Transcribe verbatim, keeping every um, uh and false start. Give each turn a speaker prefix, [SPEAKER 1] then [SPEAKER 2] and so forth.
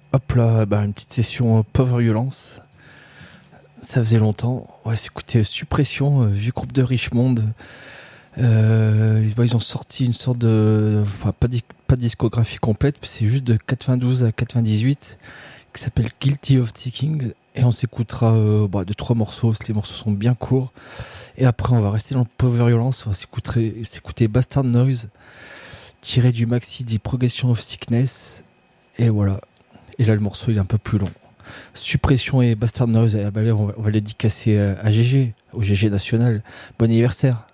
[SPEAKER 1] Hop là, bah, une petite session euh, Power Violence. Ça faisait longtemps. Ouais, c'est écoutez, Suppression, euh, vieux groupe de Richmond. Euh, bah, ils ont sorti une sorte de. Enfin, pas, di- pas de discographie complète, c'est juste de quatre-vingt-douze à quatre-vingt-dix-huit, qui s'appelle Guilty of Takings. Et on s'écoutera euh, bah, deux, trois morceaux, parce que les morceaux sont bien courts. Et après, on va rester dans le Power Violence. On va s'écouter, s'écouter Bastard Noise, tiré du maxi dit Progression of Sickness. Et voilà. Et là, le morceau il est un peu plus long. Suppression et Bastard Noise, eh ben là, on va, on va les dédicacer à, à G G, au G G national. Bon anniversaire.